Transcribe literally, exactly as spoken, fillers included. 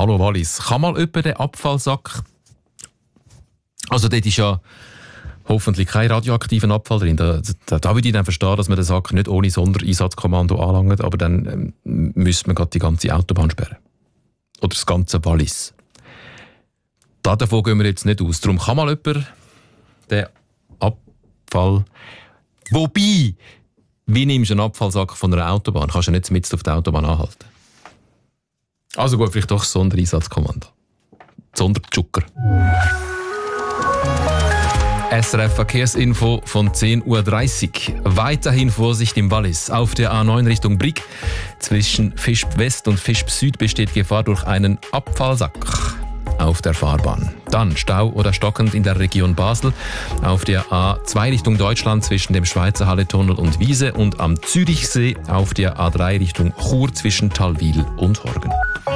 Hallo Wallis. Kann mal jemand den Abfallsack... Also dort ist ja hoffentlich kein radioaktiven Abfall drin. Da, da, da würde ich dann verstehen, dass man den Sack nicht ohne Sondereinsatzkommando anlangt, aber dann ähm, müsste man gerade die ganze Autobahn sperren. Oder das ganze Wallis. Da davon gehen wir jetzt nicht aus. Darum kann mal jemand den Abfall... Wobei, wie nimmst du einen Abfallsack von einer Autobahn? Kannst du nicht mitten auf der Autobahn anhalten. Also gut, vielleicht doch das Sondereinsatzkommando. Sonderzucker. S R F Verkehrsinfo von zehn Uhr dreißig. Weiterhin Vorsicht im Wallis. Auf der A neun Richtung Brig zwischen Fischb West und Fischb Süd besteht Gefahr durch einen Abfallsack auf der Fahrbahn. Dann Stau oder stockend in der Region Basel. Auf der A zwei Richtung Deutschland zwischen dem Schweizer Halletunnel und Wiese und am Zürichsee auf der A drei Richtung Chur zwischen Talwil und Horgen.